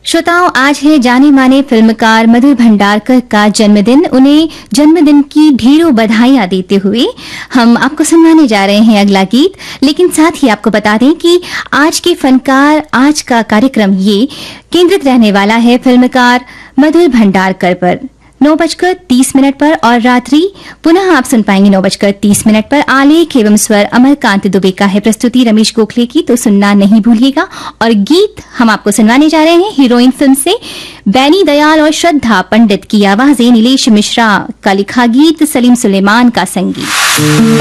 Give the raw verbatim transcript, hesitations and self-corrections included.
श्रोताओं, आज है जाने माने फिल्मकार मधुर भंडारकर का जन्मदिन। उन्हें जन्मदिन की ढेरों बधाइयां देते हुए हम आपको सुनाने जा रहे हैं अगला गीत। लेकिन साथ ही आपको बता दें कि आज के फनकार, आज का कार्यक्रम ये केंद्रित रहने वाला है फिल्मकार मधुर भंडारकर पर। नौ बजकर तीस मिनट पर और रात्रि पुनः आप सुन पाएंगे नौ बजकर तीस मिनट पर। आलेख एवं स्वर अमरकांत दुबे का है, प्रस्तुति रमेश गोखले की, तो सुनना नहीं भूलिएगा। और गीत हम आपको सुनवाने जा रहे हैं हीरोइन फिल्म से। बैनी दयाल और श्रद्धा पंडित की आवाजें, नीलेश मिश्रा का लिखा गीत, सलीम सुलेमान का संगीत।